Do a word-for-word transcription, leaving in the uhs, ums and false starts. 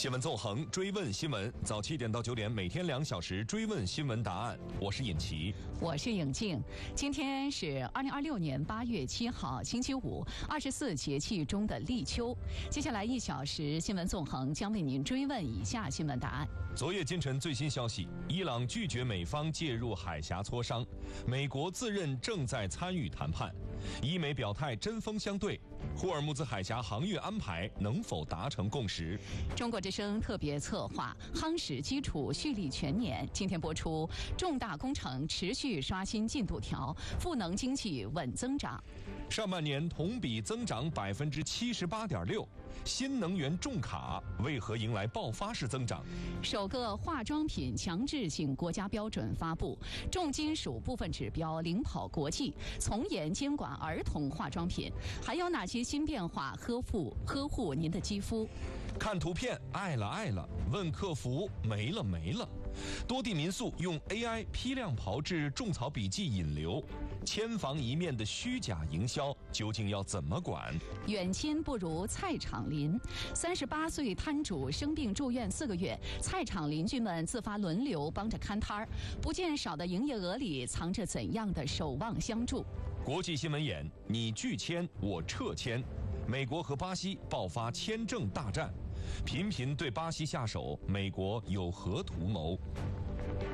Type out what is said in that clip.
新闻纵横，追问新闻，早七点到九点，每天两小时追问新闻答案。我是尹奇， 我是颖静。今天是二零二六年八月七号，星期五，二十四节气中的立秋。接下来一小时，新闻纵横将为您追问以下新闻答案。 昨夜今晨最新消息，伊朗拒绝美方介入海峡磋商，美国自认正在参与谈判，伊美表态针锋相对，霍尔木兹海峡航运安排能否达成共识？ 中国之声特别策划夯实基础蓄力全年，今天播出重大工程持续刷新进度条，赋能经济稳增长。 上半年同比增长百分之七十八点六，新能源重卡为何迎来爆发式增长？ 首个化妆品强制性国家标准发布，重金属部分指标领跑国际，从严监管儿童化妆品。还有哪些新变化呵护呵护您的肌肤？ 看图片爱了爱了，问客服没了没了。多地民宿用 A I 批量炮制种草笔记引流，千房一面的虚假营销究竟要怎么管？ 远亲不如菜场邻，三十八岁摊主生病住院四个月，菜场邻居们自发轮流帮着看摊儿，不见少的营业额里藏着怎样的守望相助？ 国际新闻眼，你拒签我撤签，美国和巴西爆发签证大战，频频对巴西下手，美国有何图谋？